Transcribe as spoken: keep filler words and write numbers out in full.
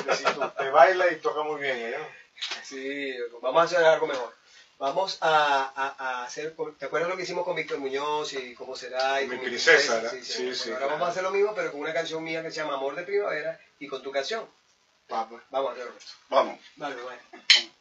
Te baila y toca muy bien, ¿eh? Sí, vamos a hacer algo mejor. Vamos a, a, a hacer, ¿te acuerdas lo que hicimos con Víctor Muñoz y cómo será? Y mi con princesa, princesa? Sí, sí, sí, bueno, sí, ahora claro. vamos a hacer lo mismo, pero con una canción mía que se llama Amor de Primavera y con tu canción. Vamos. Vamos a hacerlo. Vamos. Vale, bueno.